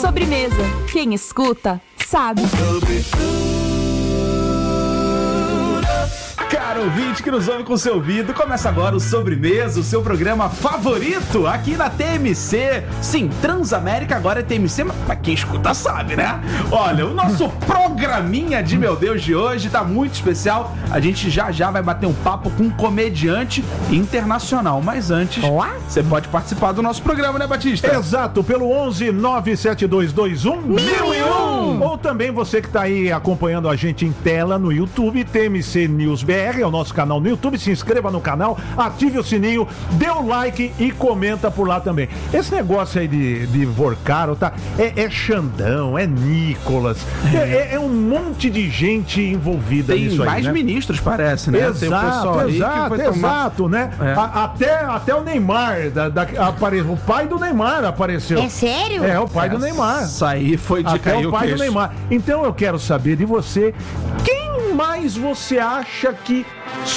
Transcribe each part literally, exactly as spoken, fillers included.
Sobremesa. Quem escuta, sabe. Caro ouvinte que nos ouve com seu ouvido, começa agora o Sobremesa, o seu programa favorito aqui na T M C. Sim, Transamérica agora é T M C, mas quem escuta sabe, né? Olha, o nosso programinha de meu Deus de hoje tá muito especial. A gente já já vai bater um papo com um comediante internacional, mas antes, você pode participar do nosso programa, né, Batista? Exato, pelo onze nove sete dois dois um mil e um. Ou também você que tá aí acompanhando a gente em tela no YouTube, T M C News B R, é o nosso canal no YouTube. Se inscreva no canal, ative o sininho, dê o like e comenta por lá também. Esse negócio aí de, de Vorcaro, tá? É, é Xandão, é Nicolas, é, é, é um monte de gente envolvida Tem nisso aí, mais né? ministros, parece, né? Exato, Tem o pessoal aí exato, que vai exato, tomar... né? É. A, até, até o Neymar, da, da, apare... o pai do Neymar apareceu. É sério? É, o pai do Neymar. Isso aí foi de Até cair o o pai queixo. do Neymar. Então eu quero saber de você, quem mais você acha que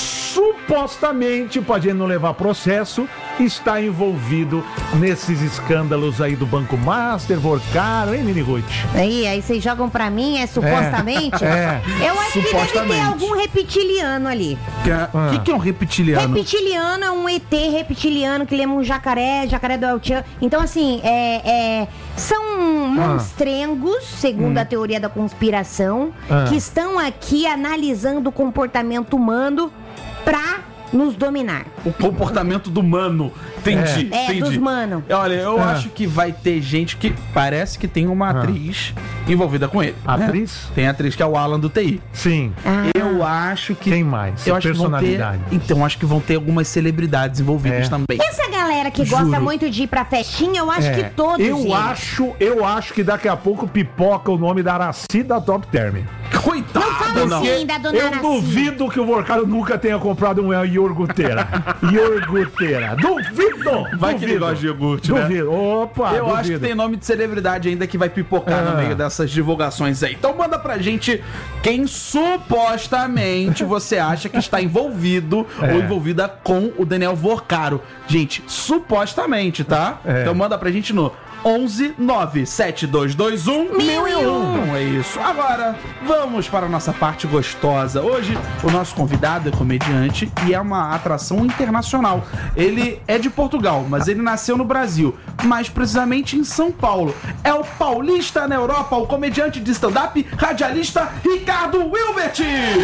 supostamente, pode não levar processo, está envolvido nesses escândalos aí do Banco Master, Vorcaro, hein, Miniguti? Aí, aí vocês jogam pra mim, é supostamente? É, Eu acho que deve ter supostamente. algum reptiliano ali. O ah. que, que é um reptiliano? Reptiliano é um E T reptiliano que lembra um jacaré, jacaré do El Chan. Então, assim, é, é, são monstrengos, segundo Hum. a teoria da conspiração, Ah. que estão aqui analisando o comportamento humano pra nos dominar. O comportamento do mano. Entendi, É, entendi. dos mano. Olha, eu Ah. acho que vai ter gente que parece que tem uma atriz envolvida com ele. né? Atriz? Tem a atriz que é o Alan do T I. Sim. Ah. Eu acho que... Quem mais? Eu acho que vão ter... Personalidade. Então, acho que vão ter algumas celebridades envolvidas É. também. Essa galera que Juro. gosta muito de ir pra festinha, eu acho É, que todos eu eles. acho, eu acho que daqui a pouco pipoca o nome da Araci da Top Term. Coitado, Não fala não. assim da dona Eu Araci. duvido que o Vorcaro nunca tenha comprado um iogurteira. Iogurteira. Duvido! Vai que ele duvido. gosta de iogurte, né? Duvido. Opa, Eu duvido. acho que tem nome de celebridade ainda que vai pipocar Ah. no meio dessas divulgações aí. Então manda pra gente quem supostamente você acha que está envolvido É. ou envolvida com o Daniel Vorcaro. Gente, supostamente, tá? É. Então manda pra gente no onze nove sete dois dois um mil e um. Então é isso. Agora, vamos para a nossa parte gostosa. Hoje, o nosso convidado é comediante e é uma atração internacional. Ele é de Portugal, mas ele nasceu no Brasil, mais precisamente em São Paulo. É o paulista na Europa, o comediante de stand-up, radialista Ricardo Wilbert.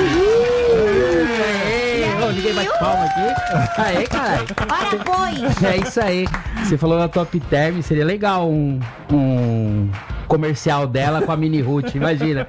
Ô, ninguém bate palma aqui. Aê, caralho. Ora, pois. É isso aí. Você falou na Top Term, seria legal um, um comercial dela com a Mini Ruth, imagina.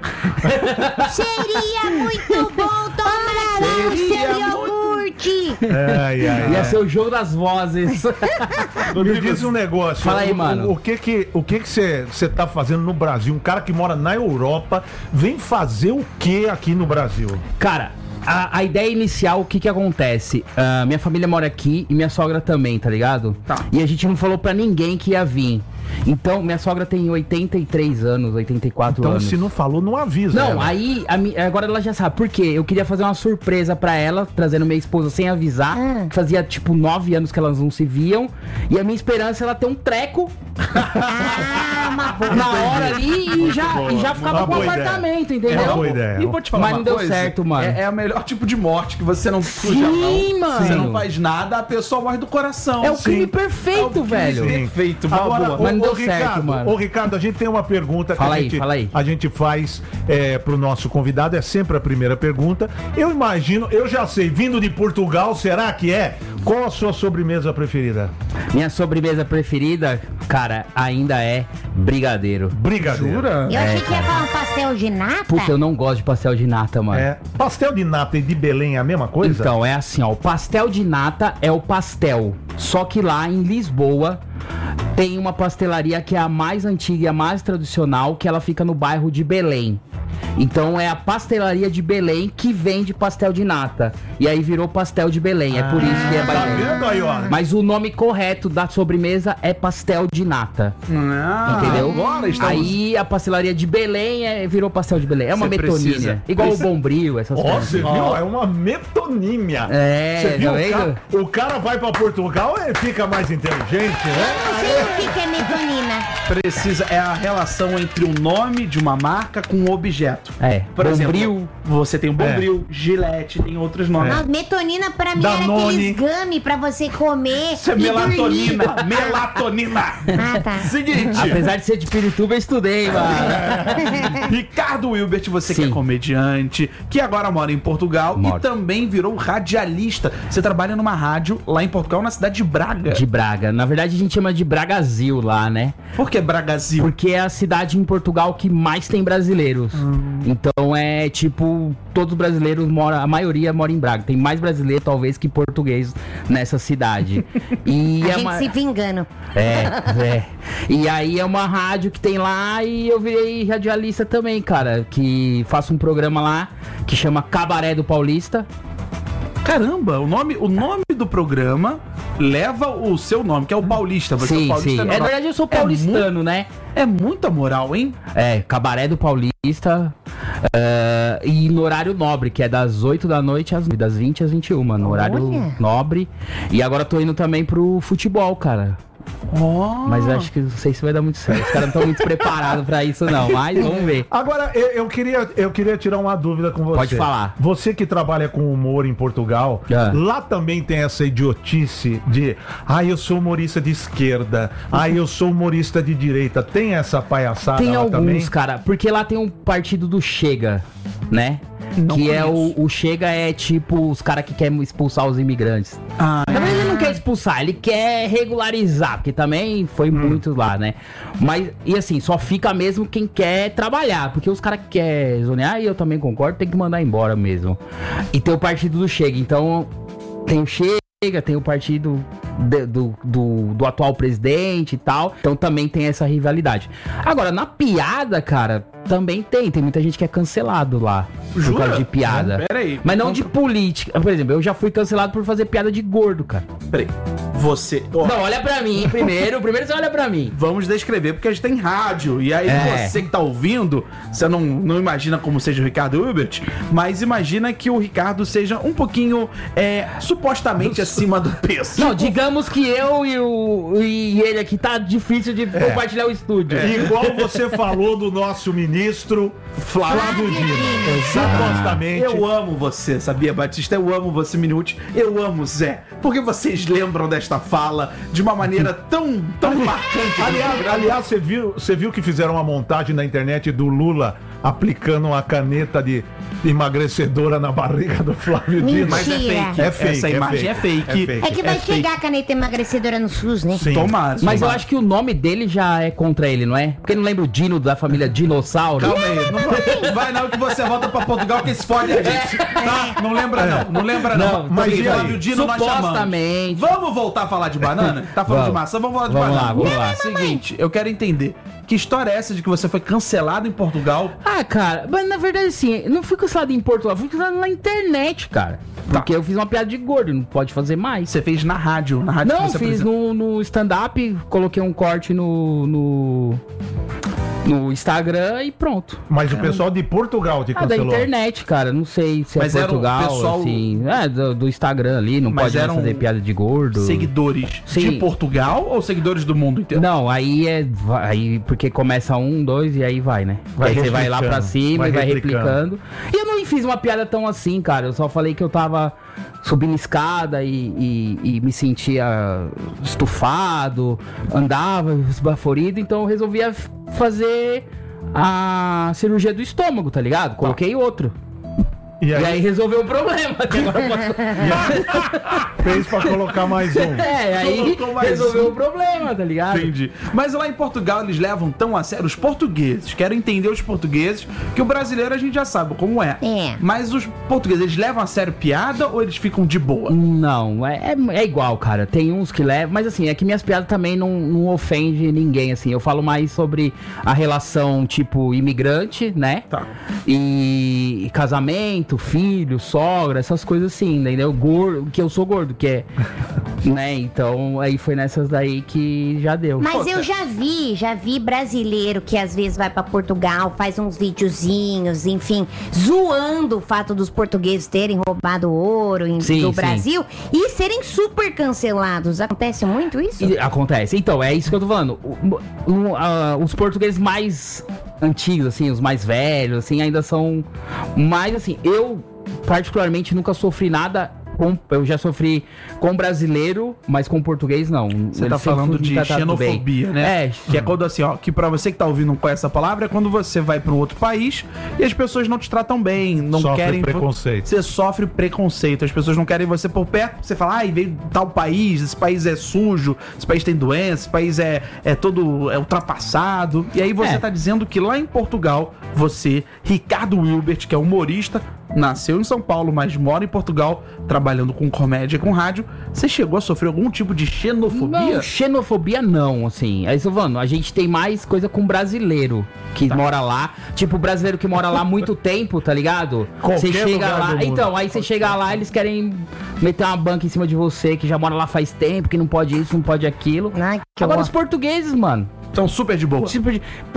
Seria muito bom tomar um seu iogurte. Ai, ai, Ia ai. ser o jogo das vozes. Me diz um negócio. Fala aí, o, mano. O, o que que o que que você você tá fazendo no Brasil? Um cara que mora na Europa vem fazer o que aqui no Brasil? Cara, a, a ideia inicial, o que que acontece? Ah, minha família mora aqui e minha sogra também, tá ligado? Tá. E a gente não falou pra ninguém que ia vir. Então, minha sogra tem oitenta e três anos, oitenta e quatro Então, anos. se não falou, não avisa. Não, ela. aí a mi- agora ela já sabe. Por quê? Eu queria fazer uma surpresa pra ela, trazendo minha esposa sem avisar. Ah. Fazia tipo nove anos que elas não se viam. E a minha esperança é ela ter um treco Ah, uma boa. na hora ali e já, boa, e já uma ficava com o boa ideia. apartamento, É entendeu? uma boa ideia. E vou te falar Mas uma não deu coisa, certo, mano. É, é o melhor tipo de morte que você não suja a mão. Sim, mano. Você não faz nada, a pessoa morre do coração. É o crime Sim. perfeito, É o crime velho. Perfeito, uma Agora, boa. ô, Mas não ô, deu Ricardo, certo, mano. Ô, Ricardo, a gente tem uma pergunta Fala que a aí, gente, fala aí. a gente faz é, pro nosso convidado, é sempre a primeira pergunta. Eu imagino, eu já sei, vindo de Portugal, será que é? Qual a sua sobremesa preferida? Minha sobremesa preferida, cara, ainda é brigadeiro. Brigadeiro. Jura? Eu achei que ia falar um pastel de nata. Puta, eu não gosto de pastel de nata, mano. É. Pastel de nata e de Belém é a mesma coisa? Então, é assim, ó, o pastel de nata é o pastel, só que lá em Lisboa tem uma pastelaria que é a mais antiga e a mais tradicional, que ela fica no bairro de Belém. Então é a pastelaria de Belém que vende pastel de nata. E aí virou pastel de Belém, é por isso que é Tá Bahia. vendo aí, ó? Mas o nome correto da sobremesa é pastel de nata. Ah, Entendeu? Agora estamos... Aí a pastelaria de Belém é, virou pastel de Belém. É uma Você metonímia. precisa- Igual precisa- o Bombril, essas Ó, coisas. você viu? É uma metonímia. É, Você viu? tá O vendo? cara, o cara vai pra Portugal e fica mais inteligente, né? sei o que, que é metonina. Precisa, é a relação entre o nome de uma marca com um objeto. É, Por exemplo, Bombril. você tem o Bombril, Gillette, tem outros nomes. Nossa, metonina pra mim Danone. era aqueles gummy pra você comer Isso é e dormir. melatonina, melatonina. Ah, tá. Seguinte, Apesar de ser de Pirituba, eu estudei, mano. Ricardo Wilbert, você que Sim. é comediante, que agora mora em Portugal Moro. e também virou radialista. Você trabalha numa rádio lá em Portugal, na cidade de Braga. De Braga. Na verdade, a gente chama de Bragazil lá, né? Por que Bragazil? Porque é a cidade em Portugal que mais tem brasileiros. Hum. Então é tipo, todos os brasileiros moram, a maioria mora em Braga. Tem mais brasileiro, talvez, que português nessa cidade. E A é gente uma... se vingando. É, é. E aí é uma rádio que tem lá e eu virei radialista também, cara. Que faço um programa lá que chama Cabaré do Paulista. Caramba, o nome, o nome do programa leva o seu nome, que é o Paulista. Você é o Sim, Paulista sim. É, normal. na verdade, eu sou É paulistano, né? É muita moral, hein? É, Cabaré do Paulista. eh, e no horário nobre, que é das oito da noite às das vinte às vinte e uma. No horário Olha. nobre. E agora tô indo também pro futebol, cara. Oh. Mas eu acho que não sei se vai dar muito certo. Os caras não estão muito preparados pra isso, não. Mas vamos ver. Agora, eu, eu queria, eu queria tirar uma dúvida com você. Pode falar. Você que trabalha com humor em Portugal, Ah. lá também tem essa idiotice de ah, eu sou humorista de esquerda, ah, eu sou humorista de direita. Tem essa palhaçada Tem lá alguns, também? cara, porque lá tem um partido do Chega, né? Não que é conheço. o, o Chega é tipo os caras que querem expulsar os imigrantes. Ah, Na verdade, ele não quer expulsar, ele quer regularizar, porque também foi muito lá, né? Mas, e assim, só fica mesmo quem quer trabalhar, porque os caras que querem zonear, e eu também concordo, tem que mandar embora mesmo. E tem o partido do Chega, então tem o Chega, tem o partido de- do, do, do atual presidente e tal, então também tem essa rivalidade. Agora, na piada, cara, também tem, tem muita gente que é cancelado lá, por Jura? causa de piada. Não, pera aí. Mas não de política. Por exemplo, eu já fui cancelado por fazer piada de gordo, cara. peraí. Você. ó, Não, olha pra mim primeiro. Primeiro você olha pra mim. Vamos descrever, porque a gente tem rádio. E aí É. você que tá ouvindo, você não, não imagina como seja o Ricardo Wilbert, mas imagina que o Ricardo seja um pouquinho, é, supostamente acima do peso. Não, digamos que eu e, o, e ele aqui tá difícil de compartilhar o estúdio. Igual você falou do nosso ministro Flávio Dino. Supostamente. Eu amo você, sabia, Batista? Eu amo você, Minuti. Eu amo Zé. Porque vocês lembram desta fala de uma maneira tão, tão marcante. do Aliás, programa. aliás, você viu, você viu que fizeram uma montagem na internet do Lula aplicando uma caneta de emagrecedora na barriga do Flávio Dino? Mas é Mentira. fake. É fake, Essa é imagem é fake. fake. É fake. É que vai É fake. chegar a caneta emagrecedora no SUS, né? Sim. Tomara. Mas eu tomara. acho que o nome dele já é contra ele, não é? Porque não lembra o Dino da família Dinossauro? Calma aí, não vai, vai não que você volta pra Portugal que se fode a gente, tá? Não lembra não, não lembra não. Não, Mas e aí? Flávio Dino nós chamamos. Supostamente. Vamos voltar a falar de banana? Tá falando Vamos. de maçã, vamos falar de Vamos banana. lá, vamos lá. Seguinte, eu quero entender, que história é essa de que você foi cancelado em Portugal? Ah, cara, mas na verdade assim, eu não fui cancelado em Portugal, fui cancelado na internet, cara. Porque eu fiz uma piada de gordo, não pode fazer mais. Você fez na rádio, na rádio Não, que você fiz apresenta. no, no stand-up, coloquei um corte no, no, no Instagram e pronto. Mas o pessoal de Portugal te Ah, da cancelou. internet, cara, não sei se Mas é era o Portugal, pessoal- assim, é, do, do Instagram ali, não Mas pode mais eram fazer piada de gordo. Seguidores de Sim. Portugal ou seguidores do mundo inteiro? Não, aí é, vai- aí porque começa um, dois e aí vai, né? Vai aí você vai lá pra replicando, cima vai e vai replicando. replicando. E eu não fiz uma piada tão assim, cara, eu só falei que eu tava subindo escada e, e- e me sentia estufado, andava esbaforido, então eu resolvia f- fazer a cirurgia do estômago, tá ligado? Coloquei outro. E E aí, aí resolveu o problema. que agora eu posso- fez pra colocar mais um. É, aí Colocou mais resolveu um. o problema, tá ligado? Entendi. Mas lá em Portugal eles levam tão a sério os portugueses. Quero entender os portugueses, que o brasileiro a gente já sabe como é. É. Mas os portugueses, eles levam a sério piada ou eles ficam de boa? Não, é, é, é igual, cara. Tem uns que levam, mas assim, é que minhas piadas também não, não ofende ninguém, assim. Eu falo mais sobre a relação, tipo, imigrante, né? Tá. E casamento, filho, sogra, essas coisas assim, entendeu? Gordo, que eu sou gordo, que é Né, então aí foi nessas daí que já deu. Mas eu já vi, já vi brasileiro que às vezes vai pra Portugal, faz uns videozinhos, enfim, zoando o fato dos portugueses terem roubado ouro em, Sim, do sim. Brasil e serem super cancelados. Acontece muito isso? E acontece. Então, é isso que eu tô falando. O- o- a- os portugueses mais antigos, assim, os mais velhos, assim, ainda são mais, assim, eu particularmente nunca sofri nada com, eu já sofri com brasileiro, mas com português não. Você Eles tá sempre falando foram de tratados xenofobia, bem. né? É, Que é quando assim, ó, que pra você que tá ouvindo não conhece essa palavra, é quando você vai pra um outro país e as pessoas não te tratam bem, não Sofre querem... preconceito. Você sofre preconceito, as pessoas não querem você por perto, você fala, ai, veio de tal país, esse país é sujo, esse país tem doença, esse país é, é todo é ultrapassado. E aí você É. tá dizendo que lá em Portugal, você, Ricardo Wilbert, que é humorista, nasceu em São Paulo, mas mora em Portugal, trabalhando com comédia e com rádio, você chegou a sofrer algum tipo de xenofobia? Não, xenofobia não, assim. Aí, Silvano, a gente tem mais coisa com brasileiro que mora lá. Tipo, brasileiro que mora lá há muito tempo, tá ligado? Qualquer Você chega lugar do lá. mundo. Então, aí você chega lá, eles querem meter uma banca em cima de você, que já mora lá faz tempo, que não pode isso, não pode aquilo. Ai, que Agora, horror. os portugueses, mano. Então, super de boa. Tipo de-